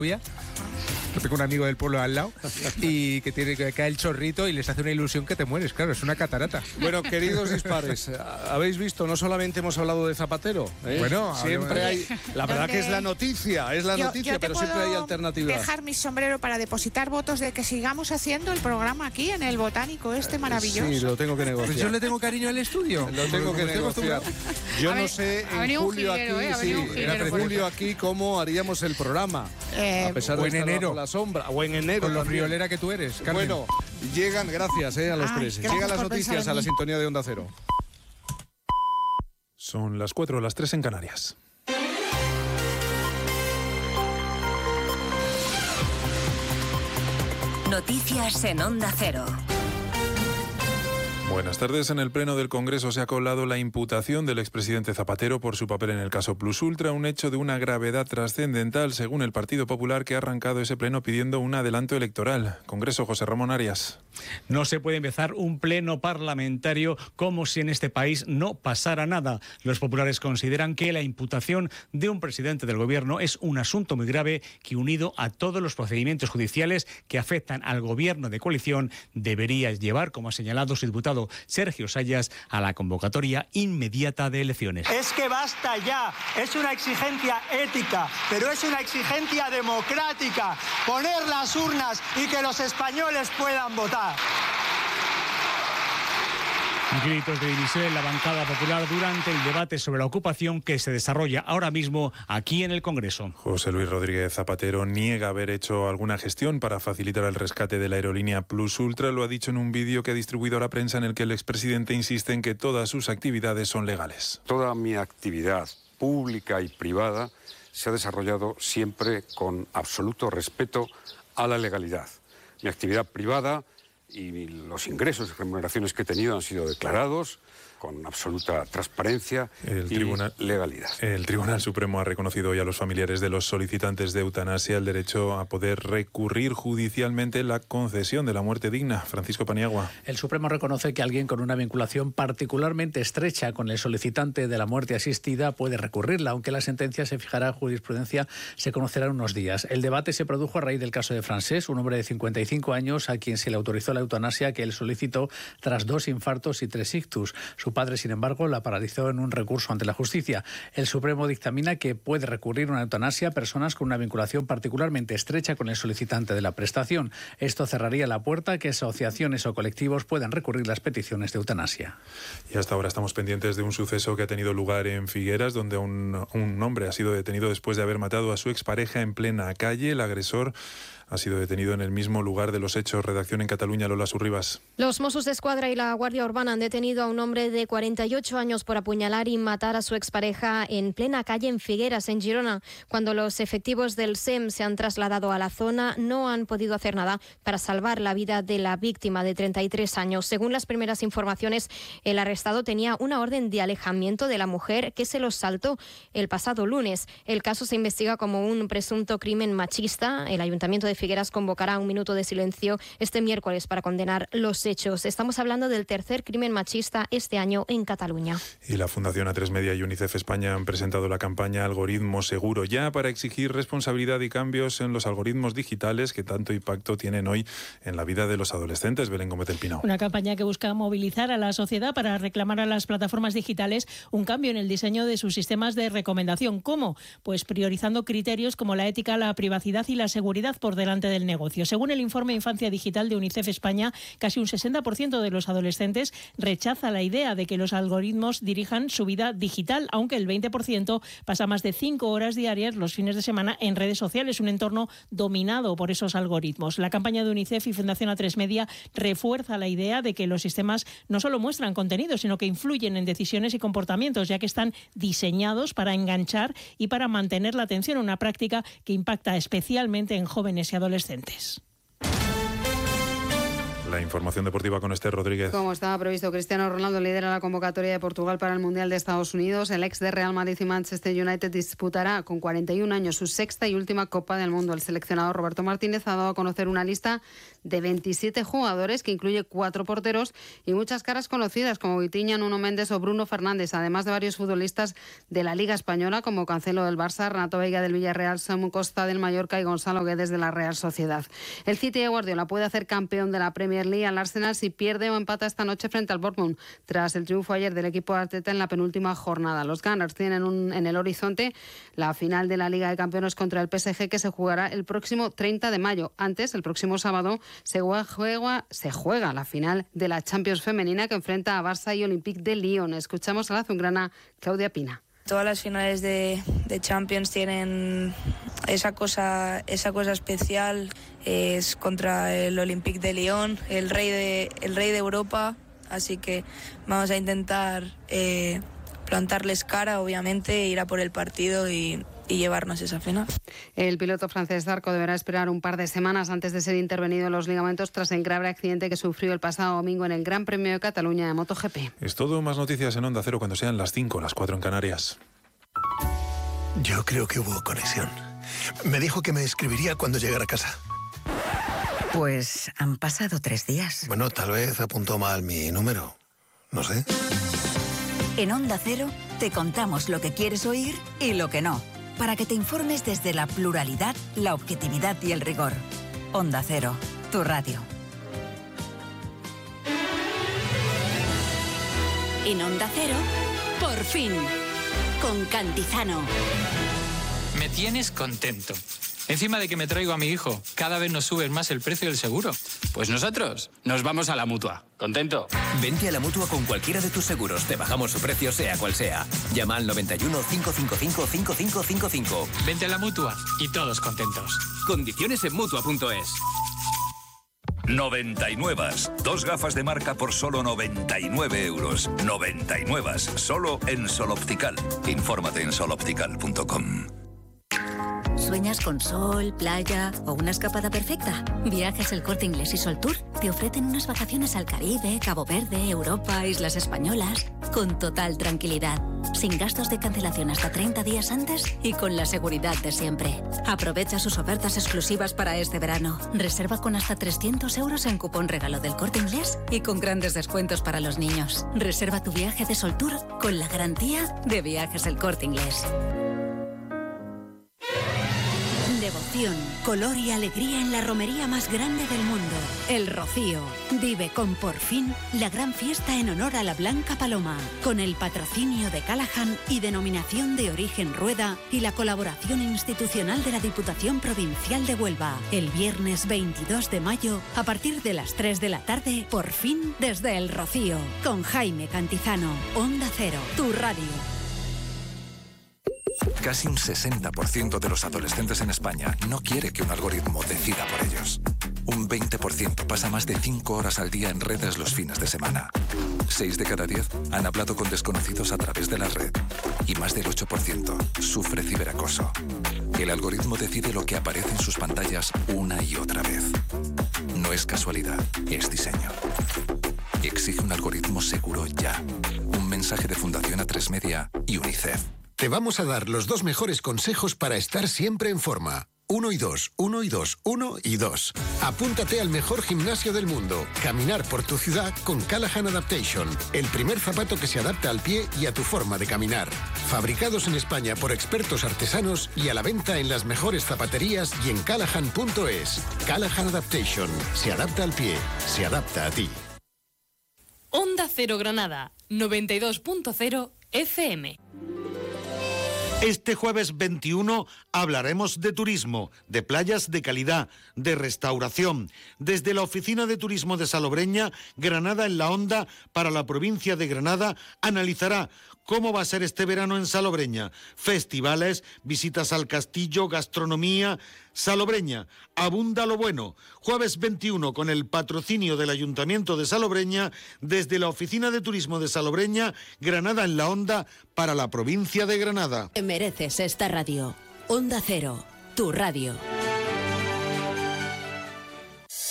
Yo tengo un amigo del pueblo de al lado y que cae el chorrito y les hace una ilusión que te mueres, claro, es una catarata. Bueno, queridos dispares, habéis visto, no solamente hemos hablado de Zapatero, ¿eh? Bueno, siempre hay, la verdad que es la noticia, yo pero siempre hay alternativas. Dejar mi sombrero para depositar votos de que sigamos haciendo el programa aquí en el Botánico maravilloso. Sí, lo tengo que negociar. Pues yo le tengo cariño al estudio. Lo tengo que negociar. Yo no sé en julio aquí cómo haríamos el programa. A pesar de estar bajo la sombra. O en enero. Con lo friolera que tú eres, Carmen. Bueno, llegan, gracias a los tres. Llegan las noticias a la sintonía de Onda Cero. Son las 4 o las 3 en Canarias. Noticias en Onda Cero. Buenas tardes. En el Pleno del Congreso se ha colado la imputación del expresidente Zapatero por su papel en el caso Plus Ultra, un hecho de una gravedad trascendental, según el Partido Popular, que ha arrancado ese pleno pidiendo un adelanto electoral. Congreso, José Ramón Arias. No se puede empezar un pleno parlamentario como si en este país no pasara nada. Los populares consideran que la imputación de un presidente del gobierno es un asunto muy grave que, unido a todos los procedimientos judiciales que afectan al gobierno de coalición, debería llevar, como ha señalado su diputado Sergio Sayas, a la convocatoria inmediata de elecciones. Es que basta ya, es una exigencia ética, pero es una exigencia democrática, poner las urnas y que los españoles puedan votar. Gritos de división en la bancada popular durante el debate sobre la ocupación que se desarrolla ahora mismo aquí en el Congreso. José Luis Rodríguez Zapatero niega haber hecho alguna gestión para facilitar el rescate de la aerolínea Plus Ultra. Lo ha dicho en un vídeo que ha distribuido a la prensa, en el que el expresidente insiste en que todas sus actividades son legales. Toda mi actividad pública y privada se ha desarrollado siempre con absoluto respeto a la legalidad. Mi actividad privada y los ingresos y remuneraciones que he tenido han sido declarados con absoluta transparencia y legalidad. El Tribunal Supremo ha reconocido hoy a los familiares de los solicitantes de eutanasia el derecho a poder recurrir judicialmente la concesión de la muerte digna. Francisco Paniagua. El Supremo reconoce que alguien con una vinculación particularmente estrecha con el solicitante de la muerte asistida puede recurrirla, aunque la sentencia se fijará en jurisprudencia, se conocerá en unos días. El debate se produjo a raíz del caso de Francés, un hombre de 55 años a quien se le autorizó la eutanasia que él solicitó tras 2 infartos y 3 ictus. Su padre, sin embargo, la paralizó en un recurso ante la justicia. El Supremo dictamina que puede recurrir una eutanasia a personas con una vinculación particularmente estrecha con el solicitante de la prestación. Esto cerraría la puerta a que asociaciones o colectivos puedan recurrir las peticiones de eutanasia. Y hasta ahora estamos pendientes de un suceso que ha tenido lugar en Figueras, donde un hombre ha sido detenido después de haber matado a su expareja en plena calle. El agresor ha sido detenido en el mismo lugar de los hechos. Redacción en Cataluña, Lola Surribas. Los Mossos d'Esquadra y la Guardia Urbana han detenido a un hombre de 48 años por apuñalar y matar a su expareja en plena calle en Figueras, en Girona. Cuando los efectivos del SEM se han trasladado a la zona, no han podido hacer nada para salvar la vida de la víctima de 33 años. Según las primeras informaciones, el arrestado tenía una orden de alejamiento de la mujer que se los saltó el pasado lunes. El caso se investiga como un presunto crimen machista. El Ayuntamiento de Figueras convocará un minuto de silencio este miércoles para condenar los hechos. Estamos hablando del tercer crimen machista este año en Cataluña. Y la Fundación A3 Media y UNICEF España han presentado la campaña Algoritmo Seguro Ya, para exigir responsabilidad y cambios en los algoritmos digitales que tanto impacto tienen hoy en la vida de los adolescentes. Belén Gómez del Pino. Una campaña que busca movilizar a la sociedad para reclamar a las plataformas digitales un cambio en el diseño de sus sistemas de recomendación. ¿Cómo? Pues priorizando criterios como la ética, la privacidad y la seguridad por delante del negocio. Según el informe Infancia Digital de UNICEF España, casi un 60% de los adolescentes rechaza la idea de que los algoritmos dirijan su vida digital, aunque el 20% pasa más de 5 horas diarias los fines de semana en redes sociales, un entorno dominado por esos algoritmos. La campaña de UNICEF y Fundación A3 Media refuerza la idea de que los sistemas no solo muestran contenido, sino que influyen en decisiones y comportamientos, ya que están diseñados para enganchar y para mantener la atención, una práctica que impacta especialmente en jóvenes y adolescentes. La información deportiva con Esther Rodríguez. Como estaba previsto, Cristiano Ronaldo lidera la convocatoria de Portugal para el Mundial de Estados Unidos. El ex de Real Madrid y Manchester United disputará con 41 años su sexta y última Copa del Mundo. El seleccionador Roberto Martínez ha dado a conocer una lista de 27 jugadores que incluye 4 porteros y muchas caras conocidas como Vitinha, Nuno Méndez o Bruno Fernández, además de varios futbolistas de la Liga Española como Cancelo del Barça, Renato Veiga del Villarreal, Samu Costa del Mallorca y Gonzalo Guedes de la Real Sociedad. El City de Guardiola puede hacer campeón de la Premier League al Arsenal si pierde o empata esta noche frente al Bournemouth, tras el triunfo ayer del equipo de Arteta en la penúltima jornada. Los Gunners tienen en el horizonte la final de la Liga de Campeones contra el PSG, que se jugará el próximo 30 de mayo. Antes, el próximo sábado, se juega la final de la Champions femenina, que enfrenta a Barça y Olympique de Lyon. Escuchamos a la azulgrana Claudia Pina. Todas las finales de Champions tienen esa cosa especial. Es contra el Olympique de Lyon, el rey de Europa. Así que vamos a intentar plantarles cara, obviamente, ir a por el partido y llevarnos esa final. El piloto francés Zarco deberá esperar un par de semanas antes de ser intervenido en los ligamentos tras el grave accidente que sufrió el pasado domingo en el Gran Premio de Cataluña de MotoGP. Es todo. Más noticias en Onda Cero cuando sean las 5, las 4 en Canarias. Yo creo que hubo conexión. Me dijo que me escribiría cuando llegara a casa. Pues han pasado 3 días. Bueno, tal vez apuntó mal mi número. No sé. En Onda Cero te contamos lo que quieres oír y lo que no, para que te informes desde la pluralidad, la objetividad y el rigor. Onda Cero, tu radio. En Onda Cero, por fin, con Cantizano. Me tienes contento. Encima de que me traigo a mi hijo, cada vez nos suben más el precio del seguro. Pues nosotros nos vamos a la Mutua. ¿Contento? Vente a la Mutua con cualquiera de tus seguros. Te bajamos su precio sea cual sea. Llama al 91 555 5555. Vente a la Mutua y todos contentos. Condiciones en Mutua.es. 99. 2 gafas de marca por solo 99 euros. 99. Solo en Sol Optical. Infórmate en soloptical.com. ¿Sueñas con sol, playa o una escapada perfecta? Viajes El Corte Inglés y Sol Tour te ofrecen unas vacaciones al Caribe, Cabo Verde, Europa, Islas Españolas, con total tranquilidad, sin gastos de cancelación hasta 30 días antes y con la seguridad de siempre. Aprovecha sus ofertas exclusivas para este verano. Reserva con hasta 300 euros en cupón regalo del Corte Inglés y con grandes descuentos para los niños. Reserva tu viaje de Sol Tour con la garantía de Viajes El Corte Inglés. Devoción, color y alegría en la romería más grande del mundo, El Rocío. Vive con Por Fin la gran fiesta en honor a la Blanca Paloma, con el patrocinio de Callahan y denominación de origen Rueda y la colaboración institucional de la Diputación Provincial de Huelva. El viernes 22 de mayo, a partir de las 3 de la tarde, Por Fin desde El Rocío, con Jaime Cantizano. Onda Cero, tu radio. Casi un 60% de los adolescentes en España no quiere que un algoritmo decida por ellos. Un 20% pasa más de 5 horas al día en redes los fines de semana. 6 de cada 10 han hablado con desconocidos a través de la red. Y más del 8% sufre ciberacoso. El algoritmo decide lo que aparece en sus pantallas una y otra vez. No es casualidad, es diseño. Exige un algoritmo seguro ya. Un mensaje de Fundación A3 Media y UNICEF. Te vamos a dar los 2 mejores consejos para estar siempre en forma. 1 y 2, 1 y 2, 1 y 2. Apúntate al mejor gimnasio del mundo. Caminar por tu ciudad con Callahan Adaptation. El primer zapato que se adapta al pie y a tu forma de caminar. Fabricados en España por expertos artesanos y a la venta en las mejores zapaterías y en Callahan.es. Callahan Adaptation. Se adapta al pie. Se adapta a ti. Onda Cero Granada. 92.0 FM. Este jueves 21 hablaremos de turismo, de playas de calidad, de restauración. Desde la Oficina de Turismo de Salobreña, Granada en la Onda, para la provincia de Granada, analizará cómo va a ser este verano en Salobreña. Festivales, visitas al castillo, gastronomía. Salobreña, abunda lo bueno. Jueves 21 con el patrocinio del Ayuntamiento de Salobreña, desde la Oficina de Turismo de Salobreña, Granada en la Onda, para la provincia de Granada. Mereces esta radio. Onda Cero, tu radio.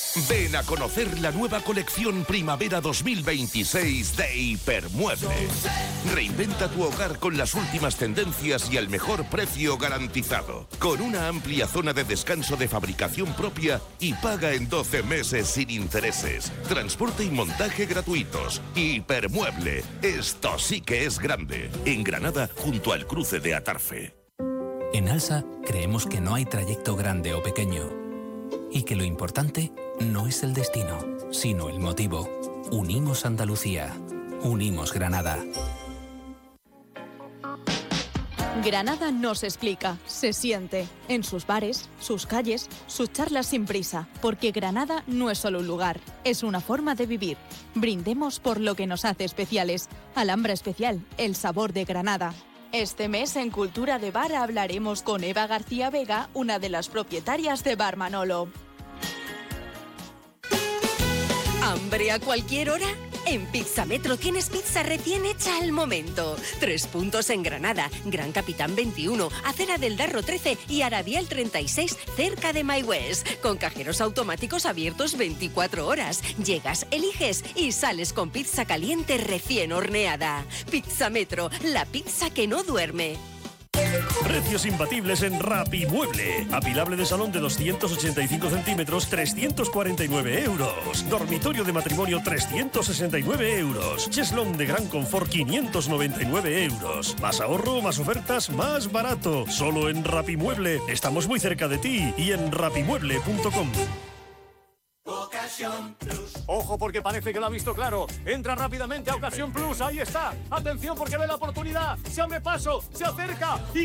Ven a conocer la nueva colección Primavera 2026 de Hipermueble. Reinventa tu hogar con las últimas tendencias y el mejor precio garantizado. Con una amplia zona de descanso de fabricación propia y paga en 12 meses sin intereses. Transporte y montaje gratuitos. Hipermueble. Esto sí que es grande. En Granada, junto al cruce de Atarfe. En Alsa creemos que no hay trayecto grande o pequeño y que lo importante no es el destino, sino el motivo. Unimos Andalucía. Unimos Granada. Granada nos explica, se siente, en sus bares, sus calles, sus charlas sin prisa, porque Granada no es solo un lugar, es una forma de vivir. Brindemos por lo que nos hace especiales. Alhambra Especial, el sabor de Granada. Este mes en Cultura de Bar hablaremos con Eva García Vega, una de las propietarias de Bar Manolo. ¿Hambre a cualquier hora? En Pizza Metro tienes pizza recién hecha al momento. 3 puntos en Granada, Gran Capitán 21, Acera del Darro 13 y Aradial 36, cerca de My West. Con cajeros automáticos abiertos 24 horas. Llegas, eliges y sales con pizza caliente recién horneada. Pizza Metro, la pizza que no duerme. Precios imbatibles en Rapimueble. Apilable de salón de 285 centímetros, 349 euros. Dormitorio de matrimonio, 369 euros. Cheslón de gran confort, 599 euros. Más ahorro, más ofertas, más barato. Solo en Rapimueble. Estamos muy cerca de ti y en rapimueble.com. Ocasión Plus. Ojo, porque parece que lo ha visto claro. Entra rápidamente a Ocasión Plus. Ahí está. Atención, porque ve la oportunidad. Se abre paso, se acerca y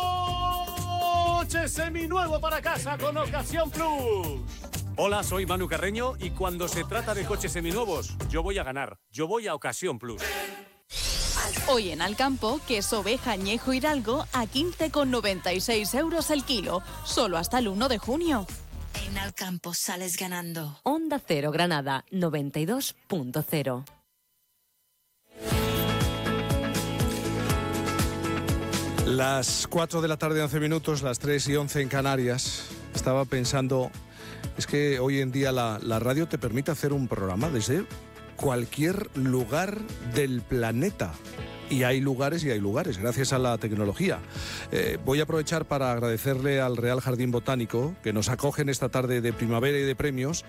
coche seminuevo para casa con Ocasión Plus. Hola, soy Manu Carreño y cuando se trata de coches seminuevos, yo voy a ganar. Yo voy a Ocasión Plus. Hoy en Alcampo, queso oveja añejo Hidalgo a 15,96 euros el kilo. Solo hasta el 1 de junio. En Alcampo sales ganando. Onda Cero Granada 92.0. Las 4 de la tarde, 11 minutos, las 3 y 11 en Canarias. Estaba pensando, es que hoy en día la radio te permite hacer un programa desde cualquier lugar del planeta. Y hay lugares, gracias a la tecnología. Voy a aprovechar para agradecerle al Real Jardín Botánico, que nos acogen esta tarde de primavera y de premios,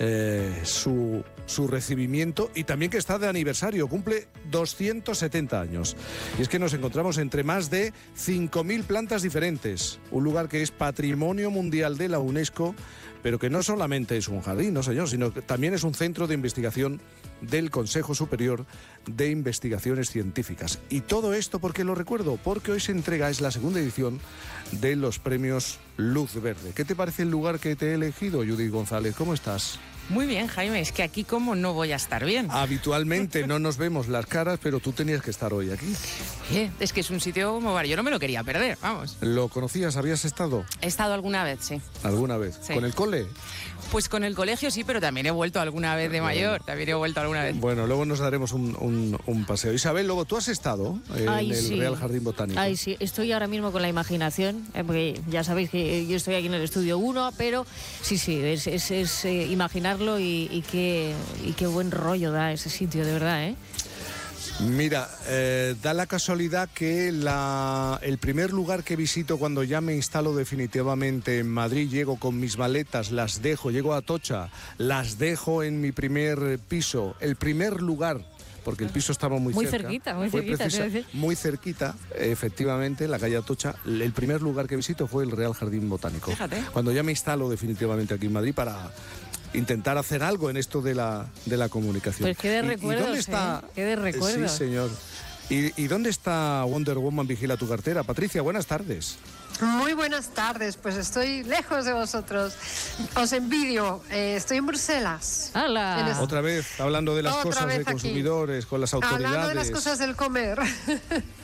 su recibimiento, y también que está de aniversario, cumple 270 años. Y es que nos encontramos entre más de 5.000 plantas diferentes, un lugar que es Patrimonio Mundial de la UNESCO, pero que no solamente es un jardín, no señor, sino que también es un centro de investigación del Consejo Superior de Investigaciones Científicas. Y todo esto, ¿por qué lo recuerdo? Porque hoy se entrega, es la segunda edición de los premios Luz Verde. ¿Qué te parece el lugar que te he elegido, Judith González? ¿Cómo estás? Muy bien, Jaime, es que aquí como no voy a estar bien. Habitualmente no nos vemos las caras, pero tú tenías que estar hoy aquí. Es que es un sitio como yo no me lo quería perder, vamos. ¿Lo conocías? ¿Habías estado? He estado alguna vez, sí. ¿Alguna vez? Sí. ¿Con el cole? Pues con el colegio sí, pero también he vuelto alguna vez de mayor, Bueno, luego nos daremos un paseo. Isabel, luego tú has estado en el Real Jardín Botánico. Ay, sí, estoy ahora mismo con la imaginación, porque ya sabéis que yo estoy aquí en el estudio 1, pero sí, es imaginarlo y qué buen rollo da ese sitio, de verdad, ¿eh? Mira, da la casualidad que el primer lugar que visito cuando ya me instalo definitivamente en Madrid, llego con mis maletas, las dejo, llego a Atocha, las dejo en mi primer piso, el primer lugar, porque el piso estaba muy cerca. Muy cerquita, efectivamente, en la calle Atocha. El primer lugar que visito fue el Real Jardín Botánico. Fíjate. Cuando ya me instalo definitivamente aquí en Madrid para intentar hacer algo en esto de la comunicación. Pues qué de recuerdos, ¿dónde está? Qué de recuerdos. Sí, señor. ¿Y dónde está Wonder Woman Vigila tu cartera? Patricia, buenas tardes. Muy buenas tardes, pues estoy lejos de vosotros. Os envidio, estoy en Bruselas. ¡Hala! Otra vez, hablando de las cosas de consumidores, con las autoridades. Hablando de las cosas del comer.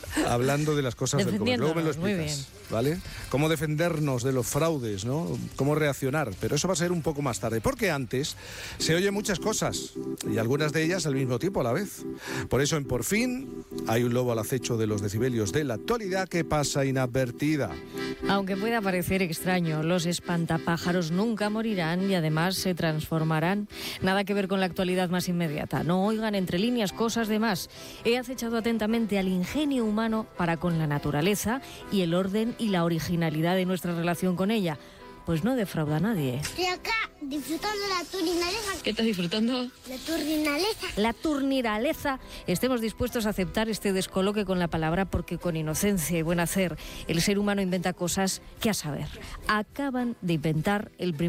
hablando de las cosas del comer. Luego me lo explicas, ¿vale? Cómo defendernos de los fraudes, ¿no? Cómo reaccionar. Pero eso va a ser un poco más tarde, porque antes se oyen muchas cosas y algunas de ellas al mismo tiempo a la vez. Por eso en Por Fin hay un lobo al acecho de los decibelios de la actualidad que pasa inadvertida. Aunque pueda parecer extraño, los espantapájaros nunca morirán y además se transformarán. Nada que ver con la actualidad más inmediata. No oigan entre líneas cosas de más. He acechado atentamente al ingenio humano para con la naturaleza y el orden y la originalidad de nuestra relación con ella. Pues no defrauda a nadie. Estoy acá disfrutando la turniraleza. ¿Qué estás disfrutando? La turniraleza. La turniraleza. Estemos dispuestos a aceptar este descoloque con la palabra porque con inocencia y buen hacer el ser humano inventa cosas que, a saber, acaban de inventar el primer